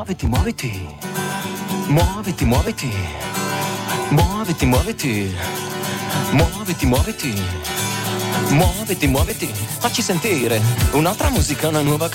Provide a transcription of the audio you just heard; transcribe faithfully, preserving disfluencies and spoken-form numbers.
muoviti, muoviti, muoviti, muoviti, muoviti, muoviti, muoviti, muoviti, muoviti, muoviti, facci sentire un'altra musica, una nuova